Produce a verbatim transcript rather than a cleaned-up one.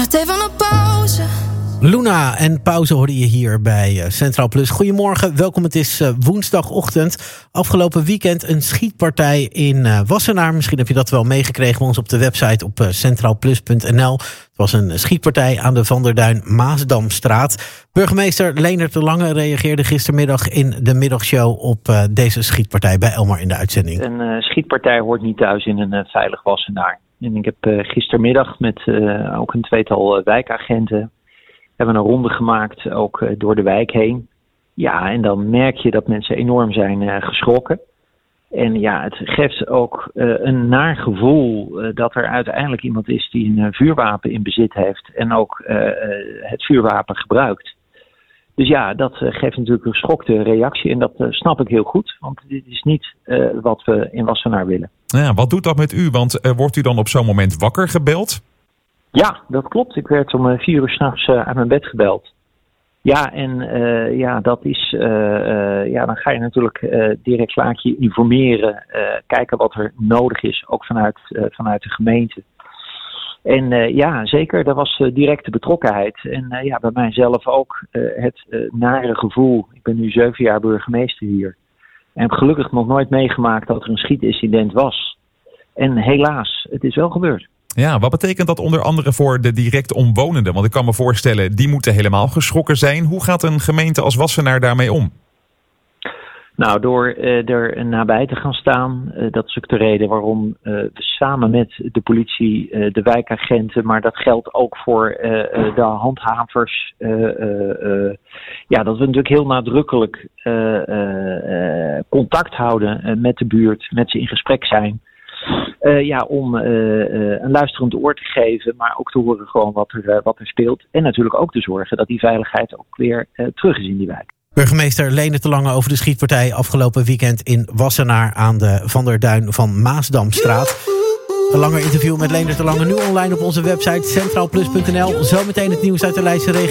Wacht even een pauze. Luna en pauze hoorde je hier bij Centraal Plus. Goedemorgen, welkom. Het is uh, woensdagochtend. Afgelopen weekend een schietpartij in uh, Wassenaar. Misschien heb je dat wel meegekregen bij ons op de website op uh, centraal plus punt n l. Het was een schietpartij aan de Van der Duyn Maasdamstraat. Burgemeester Leendert de Lange reageerde gistermiddag in de middagshow op uh, deze schietpartij bij Elmar in de uitzending. Een uh, schietpartij hoort niet thuis in een uh, veilig Wassenaar. En ik heb uh, gistermiddag met uh, ook een tweetal uh, wijkagenten hebben een ronde gemaakt, ook uh, door de wijk heen. Ja, en dan merk je dat mensen enorm zijn uh, geschrokken. En ja, het geeft ook uh, een naar gevoel uh, dat er uiteindelijk iemand is die een uh, vuurwapen in bezit heeft en ook uh, uh, het vuurwapen gebruikt. Dus ja, dat uh, geeft natuurlijk een geschokte reactie en dat uh, snap ik heel goed. Want dit is niet uh, wat we in Wassenaar willen. Ja, wat doet dat met u? Want uh, wordt u dan op zo'n moment wakker gebeld? Ja, dat klopt. Ik werd om uh, vier uur 's nachts uh, uit mijn bed gebeld. Ja, en uh, ja, dat is, uh, uh, ja, dan ga je natuurlijk uh, direct laat je informeren, uh, kijken wat er nodig is, ook vanuit, uh, vanuit de gemeente. En uh, ja, zeker, dat was uh, directe betrokkenheid. En uh, ja, bij mijzelf ook uh, het uh, nare gevoel. Ik ben nu zeven jaar burgemeester hier. En heb gelukkig nog nooit meegemaakt dat er een schietincident was. En helaas, het is wel gebeurd. Ja, wat betekent dat onder andere voor de direct omwonenden? Want ik kan me voorstellen, die moeten helemaal geschrokken zijn. Hoe gaat een gemeente als Wassenaar daarmee om? Nou, door uh, er nabij te gaan staan, uh, dat is ook de reden waarom uh, we samen met de politie, uh, de wijkagenten, maar dat geldt ook voor uh, uh, de handhavers, uh, uh, uh, ja, dat we natuurlijk heel nadrukkelijk uh, uh, uh, contact houden uh, met de buurt, met ze in gesprek zijn. Uh, ja, om uh, uh, een luisterend oor te geven, maar ook te horen gewoon wat er, uh, wat er speelt. En natuurlijk ook te zorgen dat die veiligheid ook weer uh, terug is in die wijk. Burgemeester Leendert de Lange over de schietpartij afgelopen weekend in Wassenaar aan de Van der Duyn van Maasdamstraat. Een langer interview met Leendert de Lange nu online op onze website centraal plus punt n l. Zometeen het nieuws uit de Leidse regio.